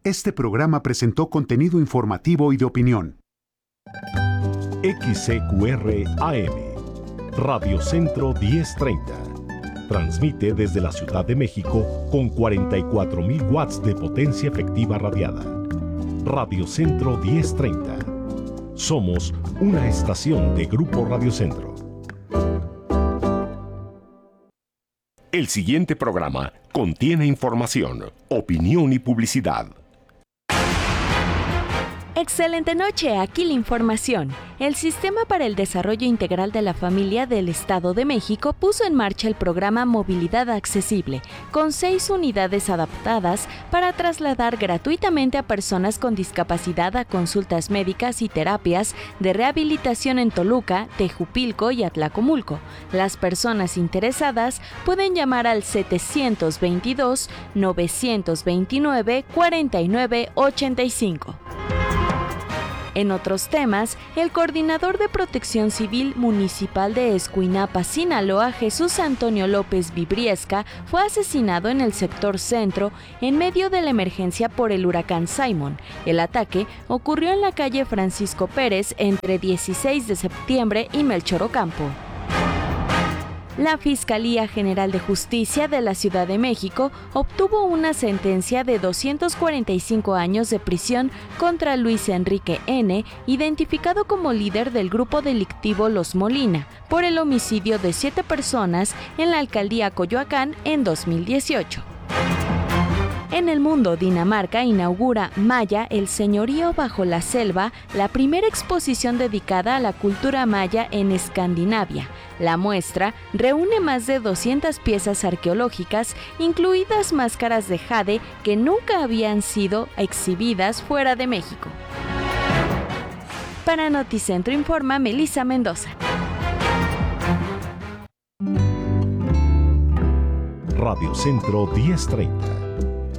Este programa presentó contenido informativo y de opinión. XCQR AM, Radio Centro 1030. Transmite desde la Ciudad de México con 44,000 watts de potencia efectiva radiada. Radio Centro 1030. Somos una estación de Grupo Radio Centro. El siguiente programa contiene información, opinión y publicidad. Excelente noche, aquí la información. El Sistema para el Desarrollo Integral de la Familia del Estado de México puso en marcha el programa Movilidad Accesible, con 6 unidades adaptadas para trasladar gratuitamente a personas con discapacidad a consultas médicas y terapias de rehabilitación en Toluca, Tejupilco y Atlacomulco. Las personas interesadas pueden llamar al 722-929-4985. En otros temas, el coordinador de Protección Civil Municipal de Escuinapa, Sinaloa, Jesús Antonio López Vibriesca, fue asesinado en el sector centro en medio de la emergencia por el huracán Simon. El ataque ocurrió en la calle Francisco Pérez entre 16 de septiembre y Melchor Ocampo. La Fiscalía General de Justicia de la Ciudad de México obtuvo una sentencia de 245 años de prisión contra Luis Enrique N., identificado como líder del grupo delictivo Los Molina, por el homicidio de 7 personas en la alcaldía Coyoacán en 2018. En el mundo, Dinamarca inaugura Maya, el señorío bajo la selva, la primera exposición dedicada a la cultura maya en Escandinavia. La muestra reúne más de 200 piezas arqueológicas, incluidas máscaras de jade que nunca habían sido exhibidas fuera de México. Para Noticentro informa Melissa Mendoza. Radio Centro 1030.